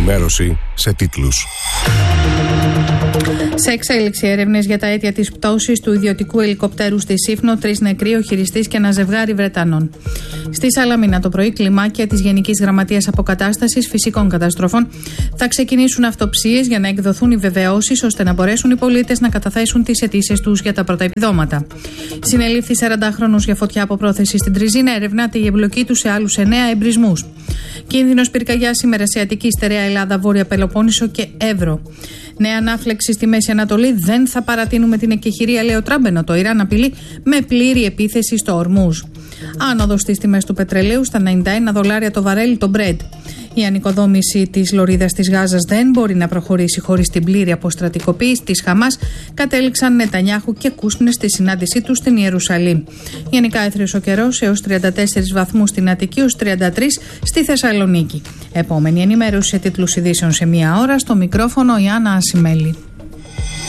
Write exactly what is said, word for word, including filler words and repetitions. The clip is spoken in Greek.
ενημέρωση σε τίτλους. Σε εξέλιξη έρευνες για τα αίτια της πτώσης του ιδιωτικού ελικοπτέρου στη Σύφνο, τρεις νεκροί, ο χειριστής και ένα ζευγάρι Βρετανών. Στη Σαλαμίνα το πρωί, κλιμάκια της Γενικής Γραμματείας Αποκατάστασης Φυσικών Καταστροφών θα ξεκινήσουν αυτοψίες για να εκδοθούν οι βεβαιώσεις ώστε να μπορέσουν οι πολίτες να καταθέσουν τις αιτήσεις τους για τα πρώτα επιδόματα. Συνελήφθη σαραντάχρονος για φωτιά από πρόθεση στην Τριζίνα, ερευνάται η εμπλοκή του σε άλλους εννέα εμπρισμούς. Κίνδυνος πυρκαγιάς σήμερα σε Αττική, Στερεά Ελλάδα, Βόρεια Πελοπόννησο και Εύρο. Νέα ανάφλεξη στη Μέση Ανατολή, δεν θα παρατείνουμε την εκεχηρία, λέει ο Τραμπ, ενώ το Ιράν απειλεί με πλήρη επίθεση στο Ορμούζ. Άνοδος στις τιμές του πετρελαίου στα ενενήντα ένα δολάρια το βαρέλι το Brent. Η ανοικοδόμηση της λωρίδας της Γάζας δεν μπορεί να προχωρήσει χωρίς την πλήρη αποστρατικοποίηση της Χαμάς, κατέληξαν Νετανιάχου και Κούσνερ στη συνάντησή τους στην Ιερουσαλήμ. Γενικά έθριος ο καιρός, έως τριάντα τέσσερις βαθμούς στην Αττική, ως τριάντα τρεις στη Θεσσαλονίκη. Επόμενη ενημέρωση σε τίτλους ειδήσεων σε μία ώρα, στο μικρόφωνο η Άννα Ασημέλη.